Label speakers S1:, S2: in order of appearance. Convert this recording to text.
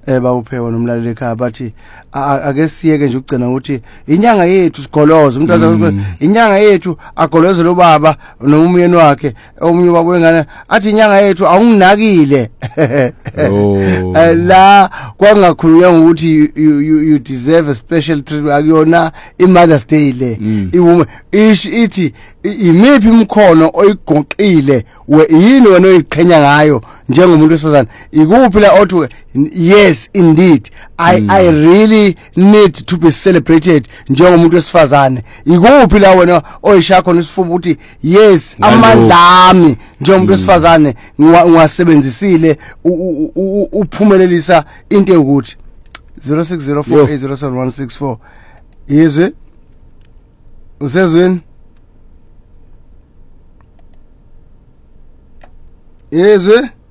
S1: bawuphewa nomlaleli ekhaya bathi ake siyeke nje ukugcina ukuthi inyanga yethu sigoloza umuntu azakuthi inyanga yethu agoloze lo baba nomyeni wakhe omunye bakwengane athi inyanga yethu awunginakile la kwangakhulunywa ukuthi you deserve a special treatment akuyona iMother's Day le ithi imiphi imkhono oyigoqile yini wena oyiqhenya ngayo njengomuntu wesifazane ikuphi la othi yes indeed I really need to be celebrated njengomuntu wesifazane ikuphi la wena oyisha khona isifuba ukuthi yes amandla ami njengomuntu wesifazane ngiwasebenzisile uphumelelisa into ukuthi 0604807164 yezwe usezweni yezwe